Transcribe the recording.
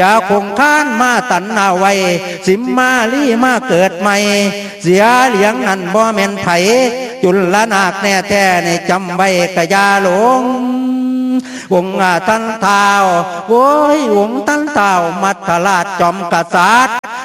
อย่าคงค้านมาตันเอาไว้สิมมาลีมาเกิดใหม่เสียเหลียงนั่นบ่แม่นไผจุลนาคแน่แท้ในจำไว้กะยาหลงวงตันเท้าโว้ยวงตันเท้ามัทราชจอมกษัตริย์